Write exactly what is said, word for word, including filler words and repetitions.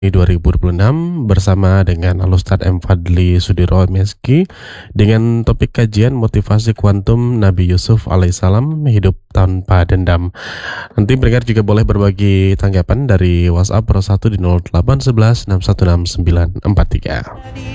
dua ribu dua puluh enam bersama dengan Al-Ustadz M. Fadli Sudiro M Ski dengan topik kajian motivasi kuantum Nabi Yusuf alaihissalam hidup tanpa dendam. Nanti pendengar juga boleh berbagi tanggapan dari WhatsApp Pro satu di nol delapan satu satu enam satu enam sembilan empat tiga.